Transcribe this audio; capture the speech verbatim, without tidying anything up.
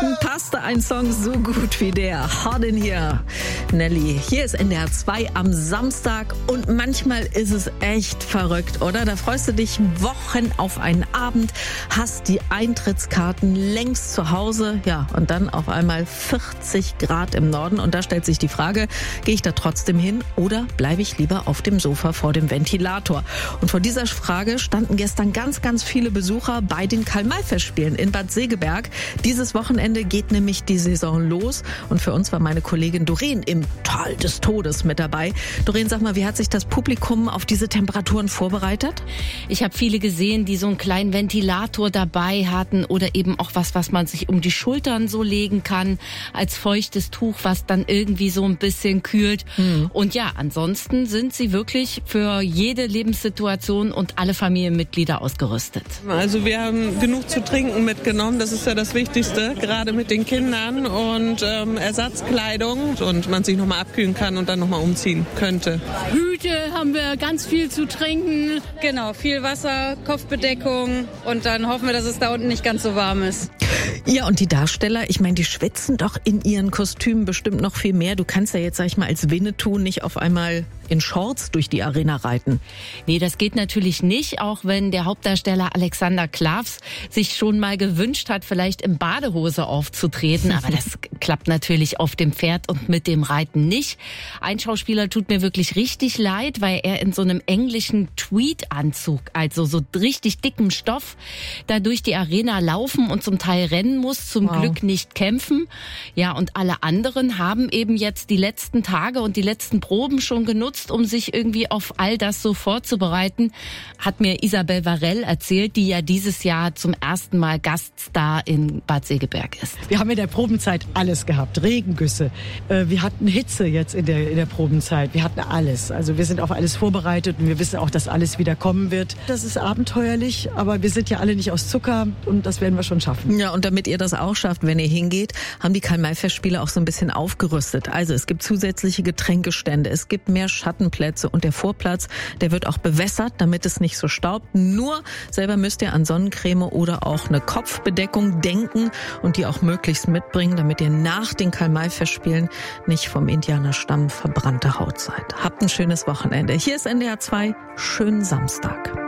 Selten passte ein Song so gut wie der. Hard in Here. Nelly, hier ist N D R zwei am Samstag und manchmal ist es echt verrückt, oder? Da freust du dich Wochen auf einen Abend, hast die Eintrittskarten längst zu Hause, ja, und dann auf einmal vierzig Grad im Norden und da stellt sich die Frage, gehe ich da trotzdem hin oder bleibe ich lieber auf dem Sofa vor dem Ventilator? Und vor dieser Frage standen gestern ganz, ganz viele Besucher bei den Karl-May-Festspielen in Bad Segeberg. Dieses Wochenende geht nämlich die Saison los und für uns war meine Kollegin Doreen im Tal des Todes mit dabei. Doreen, sag mal, wie hat sich das Publikum auf diese Temperaturen vorbereitet? Ich habe viele gesehen, die so einen kleinen Ventilator dabei hatten oder eben auch was, was man sich um die Schultern so legen kann, als feuchtes Tuch, was dann irgendwie so ein bisschen kühlt. Mhm. Und ja, ansonsten sind sie wirklich für jede Lebenssituation und alle Familienmitglieder ausgerüstet. Also wir haben genug zu trinken mitgenommen, das ist ja das Wichtigste, gerade mit den Kindern und ähm, Ersatzkleidung und man sich nochmal abkühlen kann und dann nochmal umziehen könnte. Hüte haben wir, ganz viel zu trinken. Genau, viel Wasser, Kopfbedeckung und dann hoffen wir, dass es da unten nicht ganz so warm ist. Ja, und die Darsteller, ich meine, die schwitzen doch in ihren Kostümen bestimmt noch viel mehr. Du kannst ja jetzt, sag ich mal, als Winnetou nicht auf einmal in Shorts durch die Arena reiten. Nee, das geht natürlich nicht, auch wenn der Hauptdarsteller Alexander Klavs sich schon mal gewünscht hat, vielleicht in Badehose aufzutreten. Aber das klappt natürlich auf dem Pferd und mit dem Reiten nicht. Ein Schauspieler tut mir wirklich richtig leid, weil er in so einem englischen Tweedanzug, also so richtig dickem Stoff, da durch die Arena laufen und zum Teil rennen muss, zum wow. Glück nicht kämpfen. Ja, und alle anderen haben eben jetzt die letzten Tage und die letzten Proben schon genutzt, um sich irgendwie auf all das so vorzubereiten, hat mir Isabel Varell erzählt, die ja dieses Jahr zum ersten Mal Gaststar in Bad Segeberg ist. Wir haben in der Probenzeit alles gehabt, Regengüsse. Wir hatten Hitze jetzt in der, in der Probenzeit. Wir hatten alles. Also wir sind auf alles vorbereitet und wir wissen auch, dass alles wieder kommen wird. Das ist abenteuerlich, aber wir sind ja alle nicht aus Zucker und das werden wir schon schaffen. Ja, und damit ihr das auch schafft, wenn ihr hingeht, haben die Karl-May-Festspiele auch so ein bisschen aufgerüstet. Also es gibt zusätzliche Getränkestände, es gibt mehr Schattenplätze und der Vorplatz, der wird auch bewässert, damit es nicht so staubt. Nur selber müsst ihr an Sonnencreme oder auch eine Kopfbedeckung denken und die auch möglichst mitbringen, damit ihr nach den Karl-May-Festspielen nicht vom Indianerstamm verbrannte Haut seid. Habt ein schönes Wochenende. Hier ist N D R zwei. Schönen Samstag.